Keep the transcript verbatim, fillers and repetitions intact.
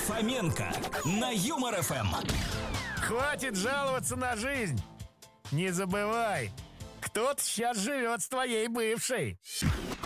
Фоменко на Юмор эф эм. Хватит жаловаться на жизнь. Не забывай, кто-то сейчас живет с твоей бывшей.